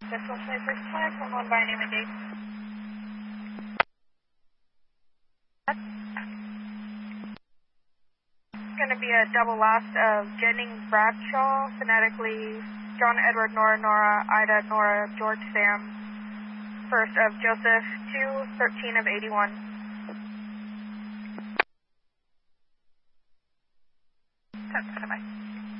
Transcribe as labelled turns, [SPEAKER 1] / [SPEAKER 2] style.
[SPEAKER 1] Decimal first flag, 11 by name and date. It's going to be a double last of Jennings Bradshaw, phonetically John Edward Nora Nora Ida Nora George Sam, first of Joseph 2, 13 of 81.